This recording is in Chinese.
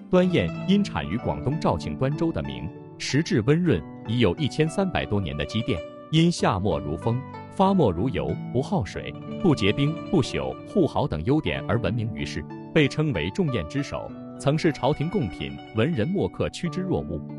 端砚因产于广东肇庆端州的名，实质温润，已有1300多年的积淀。因下墨如风，发墨如油，不耗水，不结冰，不朽，护毫等优点而闻名于世，被称为重砚之首。曾是朝廷贡品，文人墨客趋之若鹜。